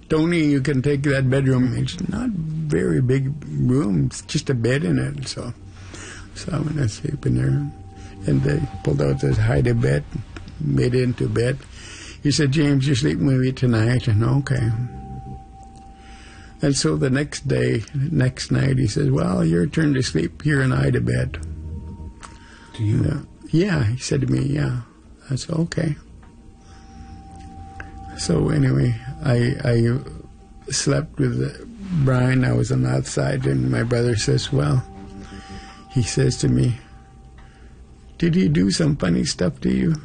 Tony, you can take that bedroom. It's not very big room. It's just a bed in it. So I went to sleep in there. And they pulled out this hide bed, made it into bed. He said, James, you're sleeping with me tonight. And okay. And so the next night, he says, well, your turn to sleep here in Ida bed. To you? Yeah, he said to me, yeah. I said, okay. So anyway, I slept with Brian. I was on the outside, and my brother says, well, he says to me, did he do some funny stuff to you?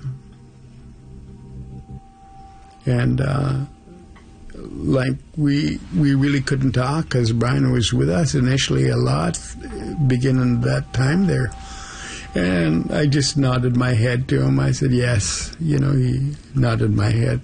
And like we really couldn't talk because Brian was with us initially a lot, beginning that time there. And I just nodded my head to him. I said, yes. He nodded my head.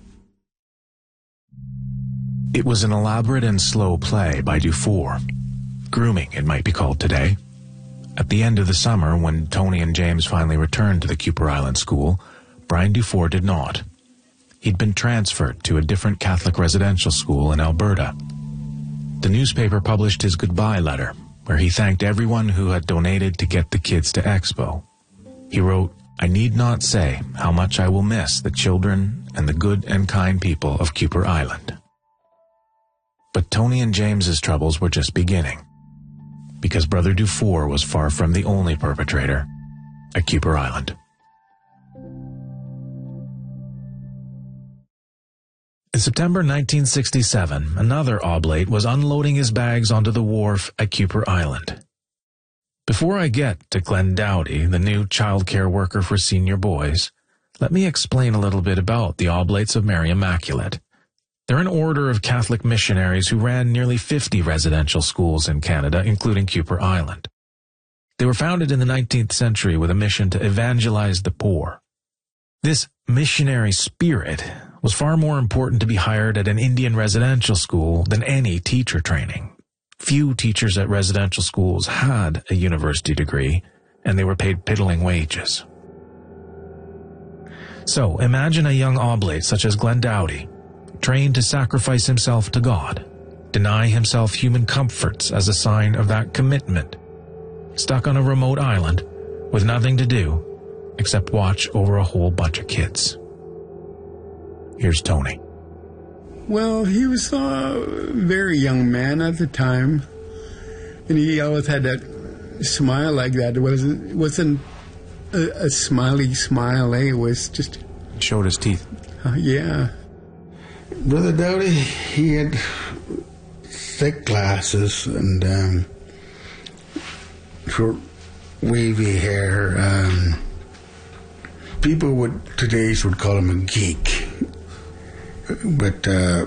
It was an elaborate and slow play by Dufour. Grooming, it might be called today. At the end of the summer, when Tony and James finally returned to the Kuper Island school, Brian Dufour did not. He'd been transferred to a different Catholic residential school in Alberta. The newspaper published his goodbye letter, where he thanked everyone who had donated to get the kids to Expo. He wrote, I need not say how much I will miss the children and the good and kind people of Kuper Island. But Tony and James's troubles were just beginning, because Brother Dufour was far from the only perpetrator at Kuper Island. In September 1967, another oblate was unloading his bags onto the wharf at Kuper Island. Before I get to Glenn Dowdy, the new child care worker for senior boys, let me explain a little bit about the Oblates of Mary Immaculate. They're an order of Catholic missionaries who ran nearly 50 residential schools in Canada, including Kuper Island. They were founded in the 19th century with a mission to evangelize the poor. This missionary spirit was far more important to be hired at an Indian residential school than any teacher training. Few teachers at residential schools had a university degree, and they were paid piddling wages. So imagine a young oblate such as Glenn Dowdy, trained to sacrifice himself to God, deny himself human comforts as a sign of that commitment, stuck on a remote island with nothing to do except watch over a whole bunch of kids. Here's Tony. Well, he was a very young man at the time, and he always had that smile like that. It wasn't a smiley smile, eh? It was just... He showed his teeth. Yeah. Brother Dowdy, he had thick glasses and short, wavy hair. People today's would call him a geek. But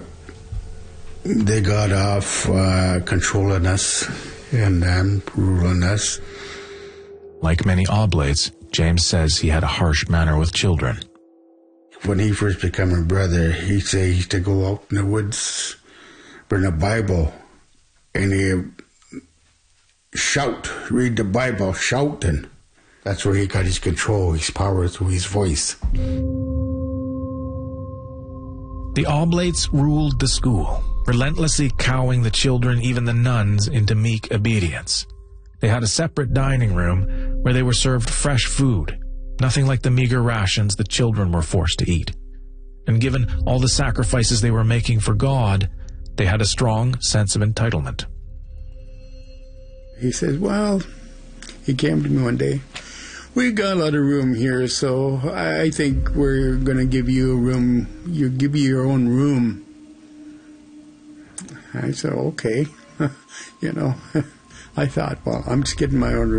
they got off controlling us and ruling us. Like many oblates, James says he had a harsh manner with children. When he first became a brother, he'd say he used to go out in the woods, bring a Bible, and he'd shout, read the Bible, shouting. That's where he got his control, his power through his voice. The Oblates ruled the school, relentlessly cowing the children, even the nuns, into meek obedience. They had a separate dining room where they were served fresh food, nothing like the meager rations the children were forced to eat. And given all the sacrifices they were making for God, they had a strong sense of entitlement. He says, well, he came to me one day, we got a lot of room here, so I think we're going to give you a room. You give you your own room. I said, okay. I thought, well, I'm just getting my own room.